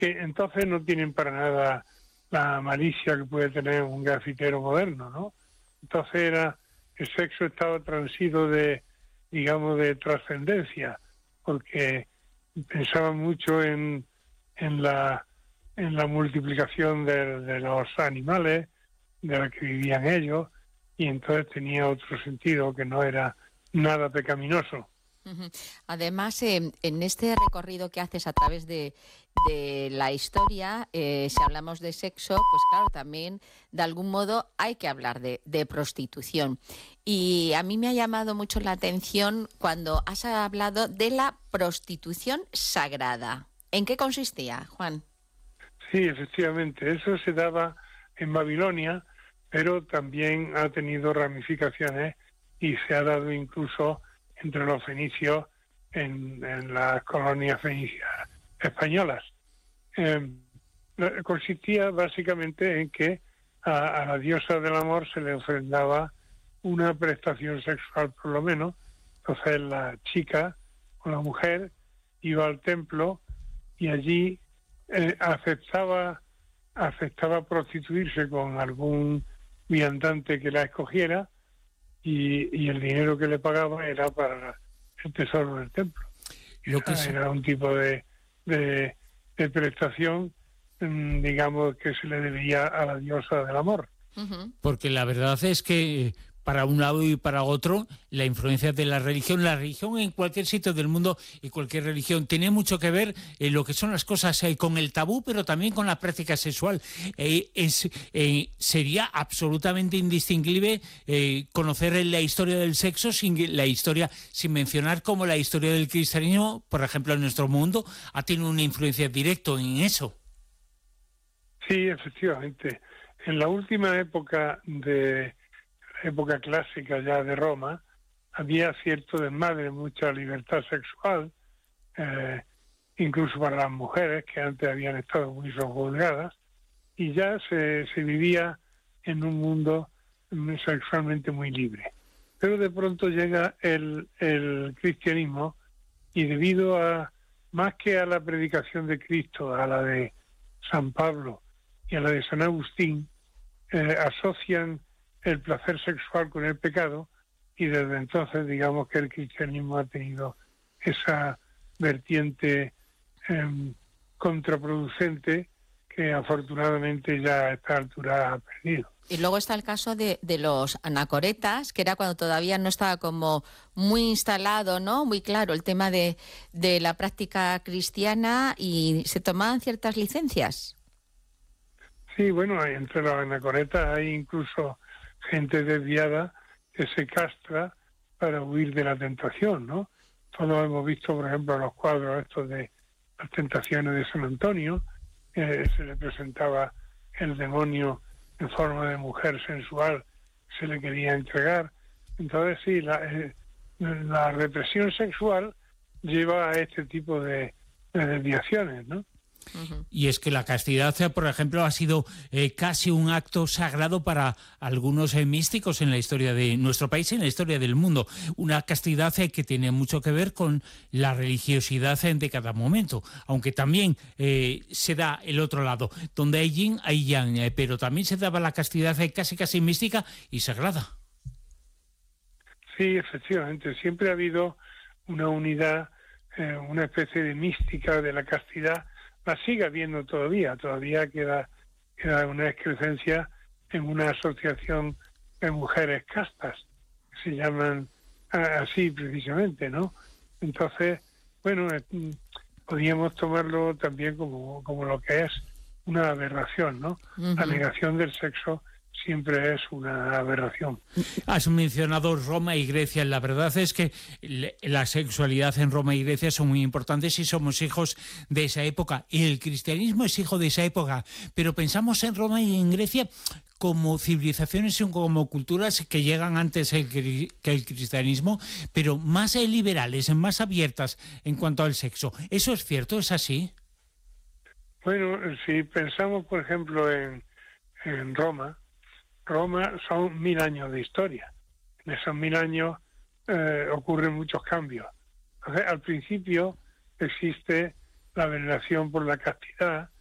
que entonces no tienen para nada la malicia que puede tener un grafitero moderno, ¿no? Entonces el sexo estaba transido de, digamos, de trascendencia, porque pensaban mucho en la multiplicación de los animales, de la que vivían ellos, y entonces tenía otro sentido que no era nada pecaminoso. Además, en este recorrido que haces a través de la historia, si hablamos de sexo, pues claro, también de algún modo hay que hablar de prostitución. Y a mí me ha llamado mucho la atención cuando has hablado de la prostitución sagrada. ¿En qué consistía, Juan? Sí, efectivamente, eso se daba en Babilonia, pero también ha tenido ramificaciones y se ha dado incluso entre los fenicios en las colonias fenicias españolas. Consistía básicamente en que a la diosa del amor se le ofrendaba una prestación sexual por lo menos. Entonces la chica o la mujer iba al templo y allí aceptaba prostituirse con algún viandante que la escogiera, y el dinero que le pagaba era para el tesoro del templo. Era un tipo de prestación, digamos, que se le debía a la diosa del amor. Porque la verdad es que para un lado y para otro, la influencia de la religión en cualquier sitio del mundo y cualquier religión tiene mucho que ver en lo que son las cosas con el tabú, pero también con la práctica sexual. Sería absolutamente indistinguible conocer la historia del sexo sin mencionar cómo la historia del cristianismo, por ejemplo, en nuestro mundo, ha tenido una influencia directa en eso. Sí, efectivamente. En la última época clásica ya de Roma, había cierto desmadre, mucha libertad sexual, incluso para las mujeres que antes habían estado muy subjugadas, y ya se vivía en un mundo sexualmente muy libre. Pero de pronto llega el cristianismo, y debido a, más que a la predicación de Cristo, a la de San Pablo y a la de San Agustín, asocian el placer sexual con el pecado, y desde entonces digamos que el cristianismo ha tenido esa vertiente contraproducente que afortunadamente ya a esta altura ha perdido. Y luego está el caso de los anacoretas, que era cuando todavía no estaba como muy instalado, ¿no? Muy claro el tema de la práctica cristiana, y se tomaban ciertas licencias. Sí, bueno, entre los anacoretas hay incluso gente desviada que se castra para huir de la tentación, ¿no? Todos hemos visto, por ejemplo, los cuadros estos de las tentaciones de San Antonio, se le presentaba el demonio en forma de mujer sensual, se le quería entregar. Entonces sí, la represión sexual lleva a este tipo de desviaciones, ¿no? Y es que la castidad, por ejemplo, ha sido casi un acto sagrado para algunos místicos en la historia de nuestro país y en la historia del mundo. Una castidad que tiene mucho que ver con la religiosidad de cada momento, aunque también se da el otro lado. Donde hay yin, hay yang, pero también se daba la castidad casi mística y sagrada. Sí, efectivamente. Siempre ha habido una unidad, una especie de mística de la castidad. La sigue habiendo todavía queda una excrescencia en una asociación de mujeres castas, que se llaman así precisamente, ¿no? Entonces, bueno, podríamos tomarlo también como lo que es una aberración, ¿no? La negación del sexo siempre es una aberración. Has mencionado Roma y Grecia. La verdad es que la sexualidad en Roma y Grecia son muy importantes y somos hijos de esa época. Y el cristianismo es hijo de esa época. Pero pensamos en Roma y en Grecia como civilizaciones y como culturas que llegan antes que el cristianismo, pero más liberales, más abiertas en cuanto al sexo. ¿Eso es cierto? ¿Es así? Bueno, si pensamos, por ejemplo, en Roma son 1000 años de historia. En esos 1000 años ocurren muchos cambios. Entonces, al principio existe la veneración por la castidad,